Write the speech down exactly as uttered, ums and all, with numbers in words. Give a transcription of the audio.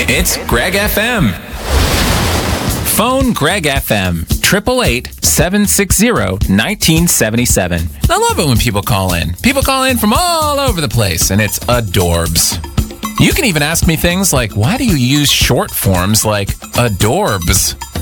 It's Greg F M. Phone Greg F M, eight eight eight, seven six zero, one nine seven seven. I love it when people call in. People call in from all over the place, and it's adorbs. You can even ask me things like, why do you use short forms like adorbs?